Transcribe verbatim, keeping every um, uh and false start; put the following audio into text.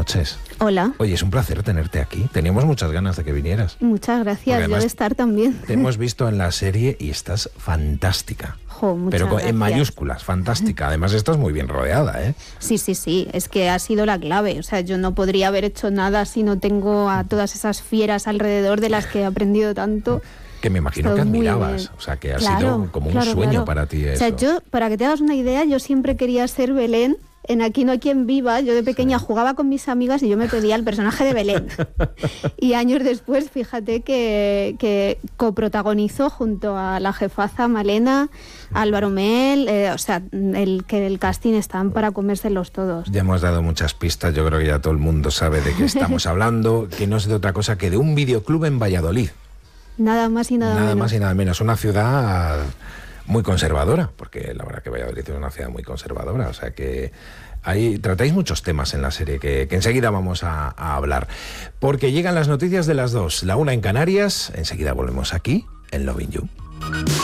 noches. Hola. Oye, es un placer tenerte aquí. Teníamos muchas ganas de que vinieras. Muchas gracias, yo de estar también. Te hemos visto en la serie y estás fantástica. Jo, muchas Pero gracias. en mayúsculas, fantástica. Además estás muy bien rodeada, ¿eh? Sí, sí, sí, es que ha sido la clave. O sea, yo no podría haber hecho nada si no tengo a todas esas fieras alrededor de las que he aprendido tanto. Que me imagino que admirabas, o sea, que ha claro, sido como claro, un sueño claro. para ti eso. O sea, yo, para que te hagas una idea, yo siempre quería ser Belén. En Aquí no hay quien viva, yo de pequeña sí. jugaba con mis amigas y yo me pedía el personaje de Belén. Y años después, fíjate que, que coprotagonizó junto a la jefaza Malena, Álvaro Mel, eh, o sea, el que el casting están para comérselos todos. Ya hemos dado muchas pistas, yo creo que ya todo el mundo sabe de qué estamos hablando, que no es de otra cosa que de un videoclub en Valladolid. Nada más y nada, nada menos. más y nada menos. Una ciudad muy conservadora, porque la verdad que Valladolid es una ciudad muy conservadora. O sea que ahí tratáis muchos temas en la serie que, que enseguida vamos a, a hablar. Porque llegan las noticias de las dos, la una en Canarias. Enseguida volvemos aquí en Loving You.